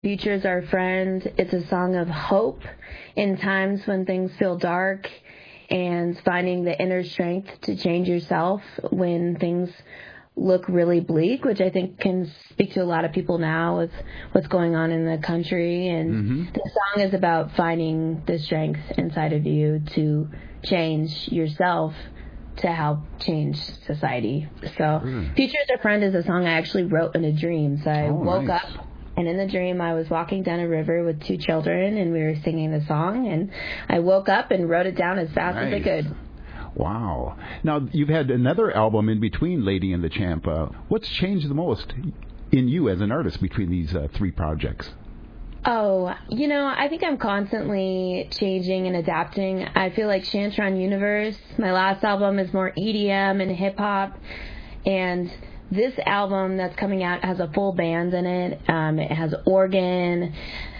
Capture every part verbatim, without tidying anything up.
Future's Our Friend. It's a song of hope in times when things feel dark and finding the inner strength to change yourself when things look really bleak, which I think can speak to a lot of people now with what's going on in the country. And mm-hmm. the song is about finding the strength inside of you to change yourself to help change society. So mm. Future's Our Friend is a song I actually wrote in a dream. So I oh, woke nice. up, and in the dream I was walking down a river with two children, and we were singing the song, and I woke up and wrote it down as fast nice. as I could. Wow. Now, you've had another album in between Lady and the Champ. Uh, what's changed the most in you as an artist between these uh, three projects? Oh, you know, I think I'm constantly changing and adapting. I feel like Shantron Universe, my last album, is more E D M and hip-hop, and this album that's coming out has a full band in it. Um, it has organ,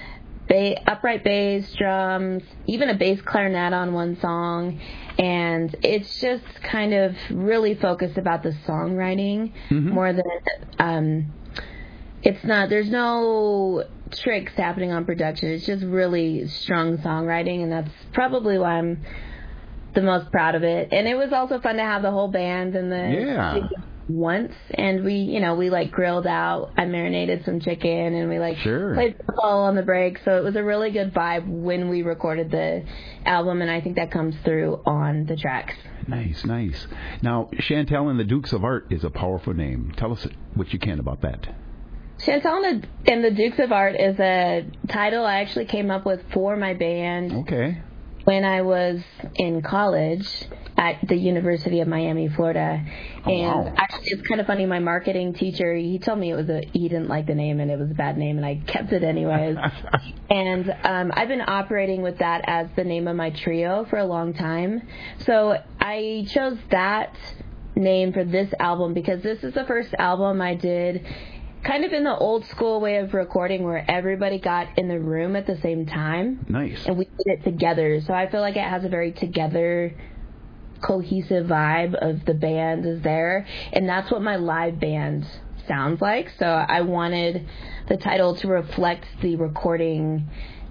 ba- upright bass, drums, even a bass clarinet on one song, and it's just kind of really focused about the songwriting mm-hmm. more than um, it's not. There's no tricks happening on production. It's just really strong songwriting, and that's probably why I'm the most proud of it. And it was also fun to have the whole band and the yeah. once, and we, you know, we like grilled out. I marinated some chicken, and we like sure. played football on the break. So it was a really good vibe when we recorded the album, and I think that comes through on the tracks. Nice, nice. Now, Chantel and the Dukes of Art is a powerful name. Tell us what you can about that. Chantel and the Dukes of Art is a title I actually came up with for my band. Okay. When I was in college at the University of Miami, Florida. Oh, and wow. actually, it's kind of funny. My marketing teacher, he told me it was a, he didn't like the name and it was a bad name, and I kept it anyways. and um, I've been operating with that as the name of my trio for a long time. So I chose that name for this album because this is the first album I did kind of in the old school way of recording where everybody got in the room at the same time. Nice. And we did it together. So I feel like it has a very together, cohesive vibe of the band is there. And that's what my live band sounds like. So I wanted the title to reflect the recording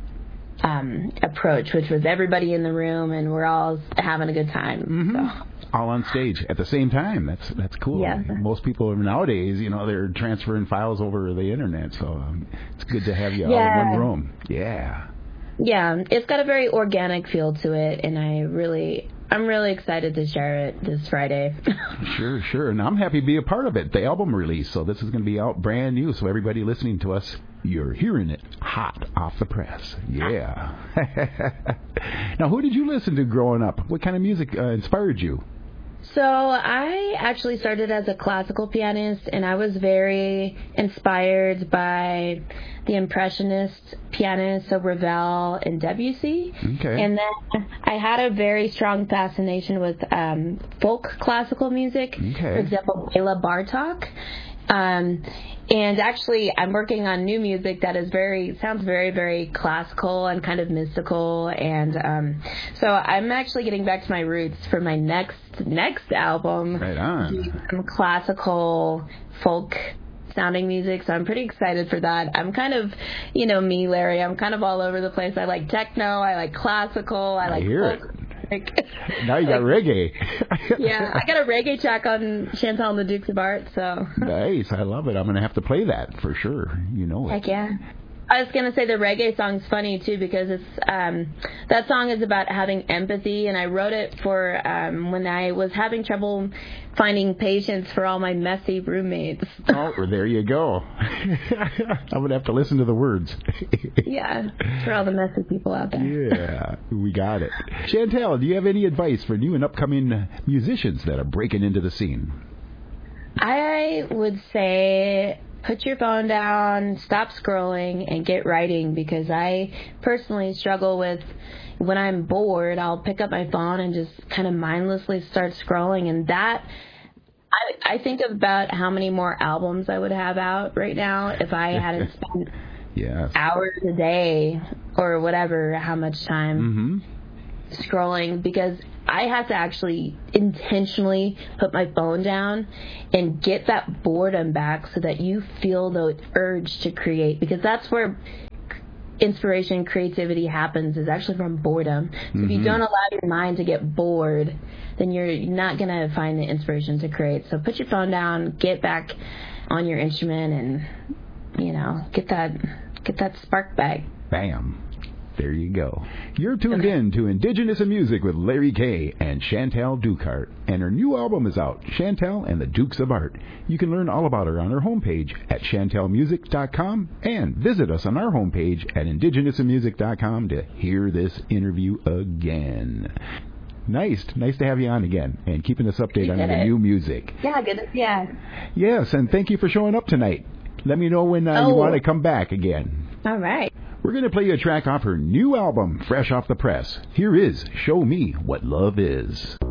um, approach, which was everybody in the room and we're all having a good time. Mm-hmm. So. All on stage at the same time. That's that's cool. Yeah. Most people nowadays, you know, they're transferring files over the internet, so um, it's good to have you yeah. all in one room. Yeah. Yeah, it's got a very organic feel to it, and I really, I'm really excited to share it this Friday. Sure, sure. And I'm happy to be a part of it, the album release. So this is going to be out brand new. So everybody listening to us, you're hearing it hot off the press. Yeah. Now, who did you listen to growing up? What kind of music uh, inspired you? So I actually started as a classical pianist, and I was very inspired by the Impressionist pianists, so Ravel and Debussy. Okay. And then I had a very strong fascination with um, folk classical music. Okay. For example, Bela Bartok. Um, and actually, I'm working on new music that is very, sounds very, very classical and kind of mystical. And um, so I'm actually getting back to my roots for my next next album. Right on. Some classical folk sounding music, so I'm pretty excited for that. I'm kind of, you know, me, Larry, I'm kind of all over the place. I like techno, I like classical, I, I like hear folk. It. Now you got reggae. Yeah, I got a reggae track on Chantal and the Dukes of Art, so. Nice, I love it. I'm going to have to play that for sure. You know it. Heck yeah. I was going to say the reggae song's funny, too, because it's um, that song is about having empathy, and I wrote it for um, when I was having trouble finding patience for all my messy roommates. Oh, well, there you go. I'm going to have to listen to the words. Yeah, for all the messy people out there. Yeah, we got it. Chantel, do you have any advice for new and upcoming musicians that are breaking into the scene? I would say put your phone down, stop scrolling, and get writing, because I personally struggle with when I'm bored, I'll pick up my phone and just kind of mindlessly start scrolling, and that I, I think about how many more albums I would have out right now if I hadn't spent yes. hours a day or whatever, how much time. Mm-hmm. scrolling because I have to actually intentionally put my phone down and get that boredom back so that you feel the urge to create, because that's where inspiration, creativity happens, is actually from boredom. So mm-hmm. if you don't allow your mind to get bored, then you're not going to find the inspiration to create. So put your phone down, get back on your instrument, and, you know, get that get that spark back. Bam. There you go. You're tuned okay. in to Indigenous in Music with Larry Kay and Chantal Ducart. And her new album is out, Chantal and the Dukes of Art. You can learn all about her on her homepage at chantal music dot com and visit us on our homepage at indigenous in music dot com to hear this interview again. Nice. Nice to have you on again and keeping us updated on the new music. Yeah, good. Yeah. Yes, and thank you for showing up tonight. Let me know when uh, oh. you want to come back again. All right. We're going to play you a track off her new album, fresh off the press. Here is Show Me What Love Is.